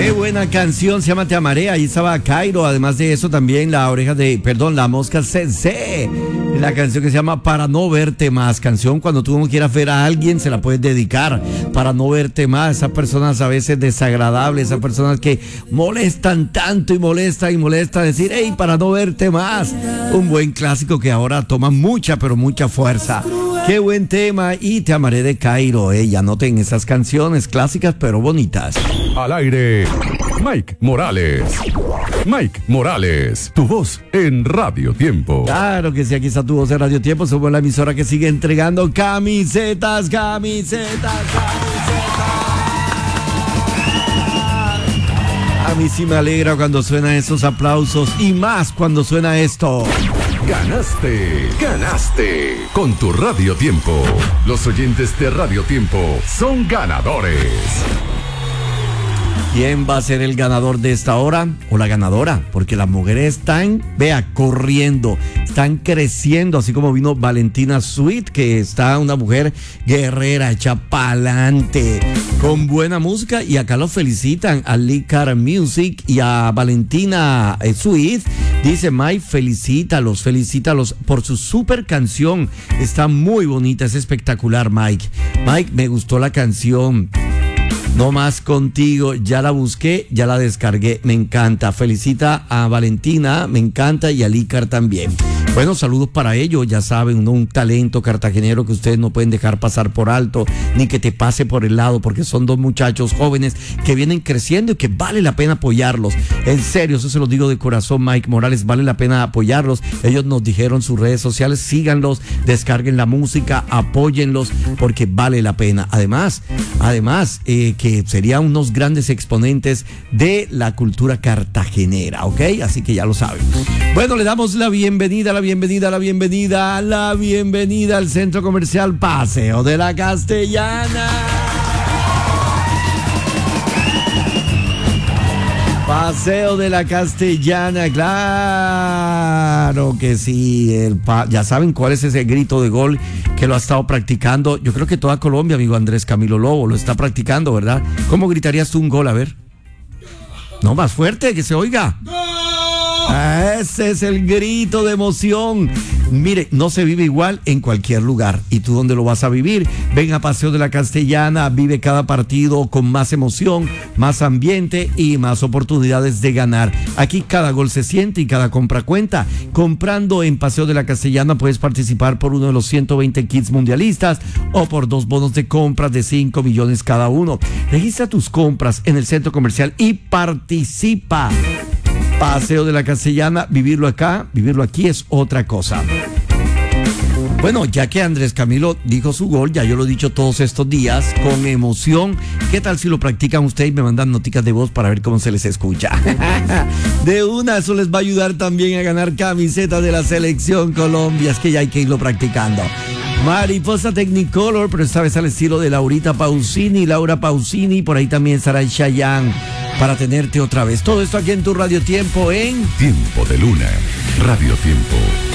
Qué buena canción, se llama Te Amaré. Ahí estaba Cairo. Además de eso, también la mosca CC. La canción que se llama Para No Verte Más. Canción cuando tú no quieras ver a alguien, se la puedes dedicar. Para no verte más. Esas personas a veces desagradables, esas personas que molestan tanto y molestan. Decir, hey, para no verte más. Un buen clásico que ahora toma mucha, pero mucha fuerza. Qué buen tema. Y Te Amaré de Cairo. Ya noten esas canciones clásicas, pero bonitas. Al aire, Mike Morales. Mike Morales, tu voz en Radio Tiempo. Claro que sí, aquí está tu voz en Radio Tiempo. Somos la emisora que sigue entregando camisetas. A mí sí me alegra cuando suenan esos aplausos y más cuando suena esto. Ganaste con tu Radio Tiempo. Los oyentes de Radio Tiempo son ganadores. ¿Quién va a ser el ganador de esta hora o la ganadora? Porque las mujeres están, corriendo, están creciendo, así como vino Valentina Sweet, que está una mujer guerrera, hecha pa'lante, con buena música, y acá los felicitan a Licar Music y a Valentina Sweet. Dice Mike, felicítalos por su super canción, está muy bonita, es espectacular, Mike. Mike, me gustó la canción. No más contigo, ya la busqué, ya la descargué, me encanta. Felicita a Valentina, me encanta, y a Lícar también. Bueno, saludos para ellos, ya saben, un talento cartagenero que ustedes no pueden dejar pasar por alto, ni que te pase por el lado, porque son dos muchachos jóvenes que vienen creciendo y que vale la pena apoyarlos. En serio, eso se los digo de corazón, Mike Morales, vale la pena apoyarlos. Ellos nos dijeron sus redes sociales, síganlos, descarguen la música, apóyenlos, porque vale la pena. Además, que serían unos grandes exponentes de la cultura cartagenera, ¿ok? Así que ya lo saben. Bueno, le damos la bienvenida al Centro Comercial Paseo de la Castellana. Paseo de la Castellana, claro que sí. Ya saben cuál es ese grito de gol que lo ha estado practicando. Yo creo que toda Colombia, amigo Andrés Camilo Lobo, lo está practicando, ¿verdad? ¿Cómo gritarías tú un gol? A ver. No, más fuerte, que se oiga. Ese es el grito de emoción. Mire, no se vive igual en cualquier lugar. ¿Y tú dónde lo vas a vivir? Ven a Paseo de la Castellana, vive cada partido con más emoción, más ambiente y más oportunidades de ganar. Aquí cada gol se siente y cada compra cuenta. Comprando en Paseo de la Castellana puedes participar por uno de los 120 kits mundialistas o por 2 bonos de compras de 5 millones cada uno. Registra tus compras en el centro comercial y participa. Paseo de la Castellana, vivirlo aquí es otra cosa. Bueno, ya que Andrés Camilo dijo su gol, ya yo lo he dicho todos estos días, con emoción. ¿Qué tal si lo practican ustedes y me mandan noticas de voz para ver cómo se les escucha? De una, eso les va a ayudar también a ganar camisetas de la Selección Colombia. Es que ya hay que irlo practicando. Mariposa Technicolor, pero esta vez al estilo de Laura Pausini, por ahí también estará el Chayanne, para tenerte otra vez. Todo esto aquí en tu Radio Tiempo en Tiempo de Luna, Radio Tiempo.